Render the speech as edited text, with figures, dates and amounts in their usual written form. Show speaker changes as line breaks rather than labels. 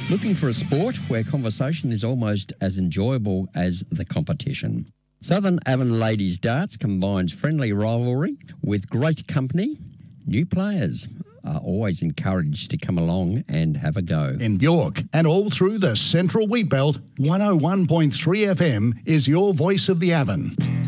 Looking for a sport where conversation is almost as enjoyable as the competition? Southern Avon Ladies Darts combines friendly rivalry with great company. New players are always encouraged to come along and have a go.
In York and all through the Central Wheatbelt, 101.3 FM is your voice of the Avon.